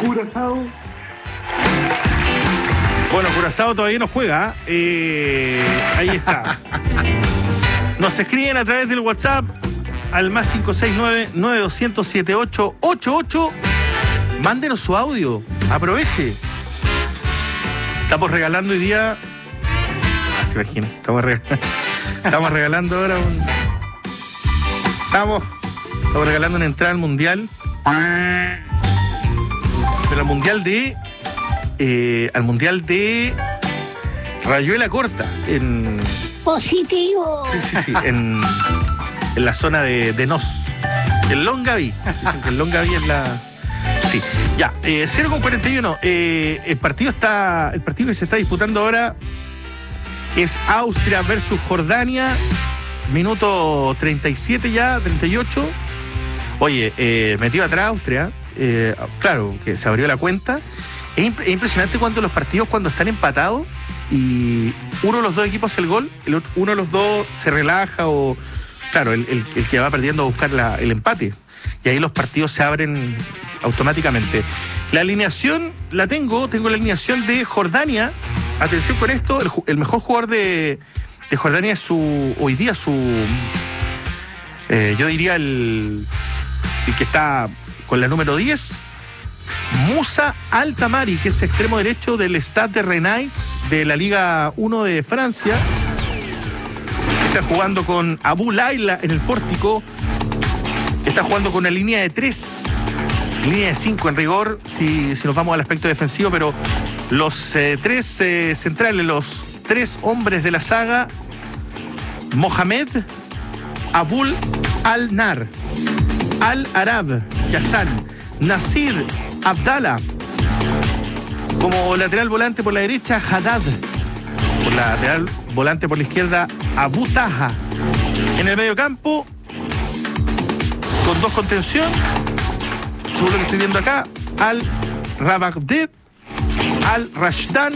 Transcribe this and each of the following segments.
Curazao. Bueno, Curazao todavía no juega. Ahí está. Nos escriben a través del WhatsApp al más 569-9200-7888. Mándenos su audio. Aproveche. Estamos regalando hoy día... se imagina. Estamos regalando ahora Estamos regalando una entrada al Mundial. Pero al Mundial de Rayuela Corta. Positivo. Sí. En la zona de Nos. El Longaví. Dicen que el Longaví es la... Sí, ya, 0:41. El partido que se está disputando ahora es Austria versus Jordania. Minuto 37 ya, 38. Oye, metido atrás Austria. Claro, que se abrió la cuenta. Es impresionante cuando los partidos, cuando están empatados y uno de los dos equipos hace el gol, uno de los dos se relaja o... Claro, el que va perdiendo a buscar el empate. Y ahí los partidos se abren automáticamente. La alineación la tengo la alineación de Jordania. Atención con esto, el mejor jugador de Jordania es hoy día yo diría el que está con la número 10, Moussa Al-Tamari, que es extremo derecho del Stade de Rennes de la Liga 1 de Francia. Está jugando con Abou Laila en el pórtico. Está jugando con una línea de 3, línea de 5 en rigor, si nos vamos al aspecto defensivo, pero los tres centrales, los tres hombres de la saga: Mohamed, Abul Al-Nar, Al-Arab, Yassan, Nasir Abdallah. Como lateral volante por la derecha, Haddad. Por la lateral volante por la izquierda, Abu Taha. En el medio campo, con dos contención, según lo que estoy viendo acá, Al-Rabagdeh, Al-Rashdan,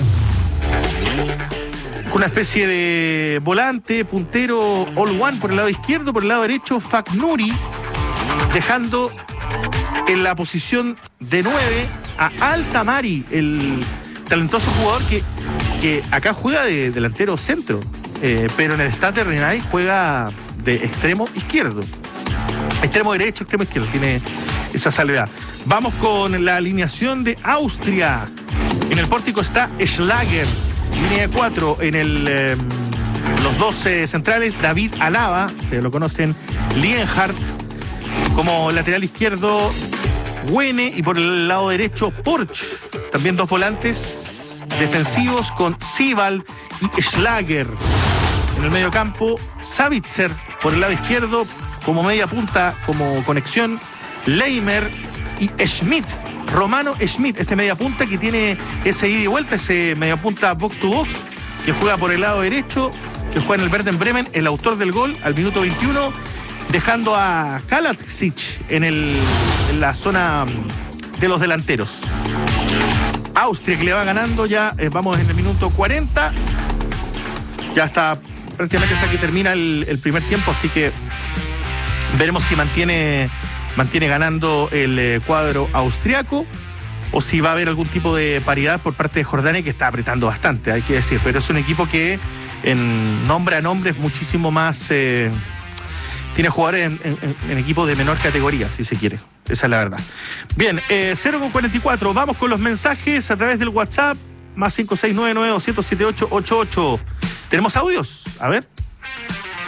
con una especie de volante, puntero, All-One por el lado izquierdo, por el lado derecho, Faknouri, dejando en la posición de 9 a Al-Tamari, el talentoso jugador que acá juega de delantero centro, pero en el Stade de Rennes juega de extremo izquierdo. Extremo derecho, extremo izquierdo, tiene esa salvedad. Vamos con la alineación de Austria. En el pórtico está Schlager, línea de 4. En los dos centrales, David Alaba, que lo conocen, Lienhardt. Como lateral izquierdo, Wene, y por el lado derecho, Porch. También dos volantes defensivos con Sibal y Schlager. En el medio campo, Savitzer por el lado izquierdo, como media punta, como conexión, Leimer y Schmidt, Romano Schmidt, este media punta que tiene ese ida y vuelta, ese media punta box to box, que juega por el lado derecho, que juega en el Werder Bremen, el autor del gol al minuto 21, dejando a Kaladzic en la zona de los delanteros. Austria, que le va ganando ya, vamos en el minuto 40, ya está prácticamente hasta que termina el primer tiempo, así que veremos si mantiene ganando el cuadro austriaco o si va a haber algún tipo de paridad por parte de Jordania, que está apretando bastante, hay que decir, pero es un equipo que en nombre a nombre es muchísimo más, tiene jugadores en equipos de menor categoría, si se quiere, esa es la verdad. Bien, 0:44, vamos con los mensajes a través del WhatsApp, más 569-9200-7888. ¿Tenemos audios? A ver.